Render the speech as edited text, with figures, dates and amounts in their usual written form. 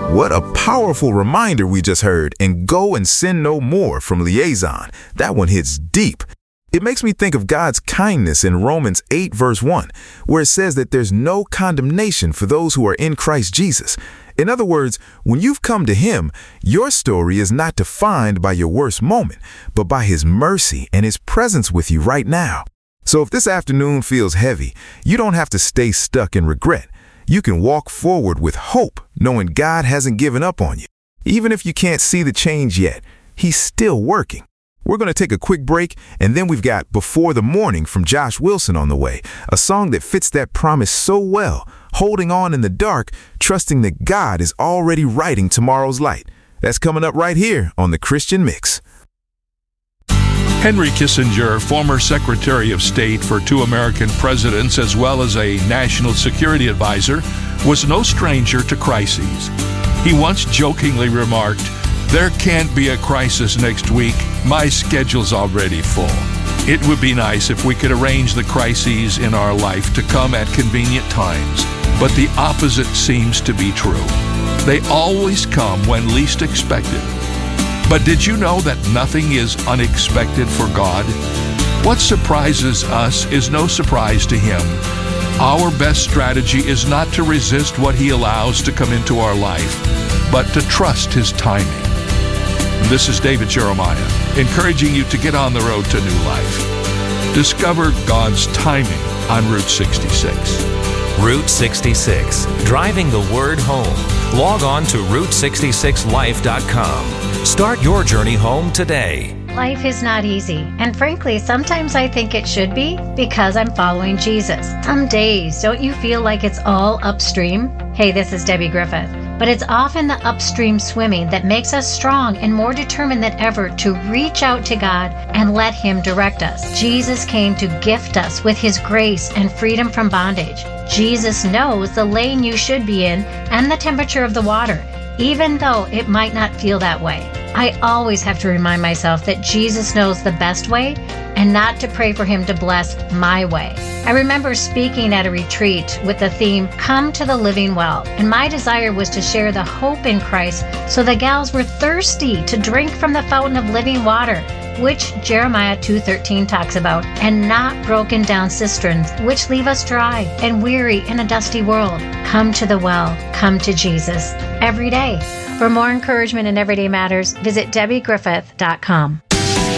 What a powerful reminder we just heard in Go and Sin No More from Liaison. That one hits deep. It makes me think of God's kindness in Romans 8 verse 1, where it says that there's no condemnation for those who are in Christ Jesus. In other words, when you've come to Him, your story is not defined by your worst moment, but by His mercy and His presence with you right now. So if this afternoon feels heavy, you don't have to stay stuck in regret. You can walk forward with hope, knowing God hasn't given up on you. Even if you can't see the change yet, He's still working. We're going to take a quick break, and then we've got Before the Morning from Josh Wilson on the way, a song that fits that promise so well, holding on in the dark, trusting that God is already writing tomorrow's light. That's coming up right here on The Christian Mix. Henry Kissinger, former Secretary of State for 2 American presidents as well as a national security advisor, was no stranger to crises. He once jokingly remarked, "There can't be a crisis next week. My schedule's already full." It would be nice if we could arrange the crises in our life to come at convenient times, but the opposite seems to be true. They always come when least expected. But did you know that nothing is unexpected for God? What surprises us is no surprise to Him. Our best strategy is not to resist what He allows to come into our life, but to trust His timing. This is David Jeremiah, encouraging you to get on the road to new life. Discover God's timing on Route 66. Route 66, driving the word home. Log on to Route66Life.com. Start your journey home today. Life is not easy, and frankly, sometimes I think it should be because I'm following Jesus. Some days, don't you feel like it's all upstream? Hey, this is Debbie Griffith. But it's often the upstream swimming that makes us strong and more determined than ever to reach out to God and let Him direct us. Jesus came to gift us with His grace and freedom from bondage. Jesus knows the lane you should be in and the temperature of the water, even though it might not feel that way. I always have to remind myself that Jesus knows the best way and not to pray for Him to bless my way. I remember speaking at a retreat with the theme, Come to the Living Well, and my desire was to share the hope in Christ so the gals were thirsty to drink from the fountain of living water, which Jeremiah 2:13 talks about, and not broken down cisterns, which leave us dry and weary in a dusty world. Come to the well, come to Jesus every day. For more encouragement in Everyday Matters, visit DebbieGriffith.com.